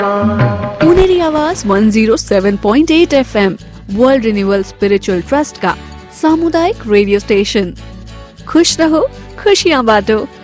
पुनेरी आवाज 107.8 FM world renewal spiritual trust का सामुदायिक रेडियो स्टेशन। खुश रहो, खुशियाँ बांटो।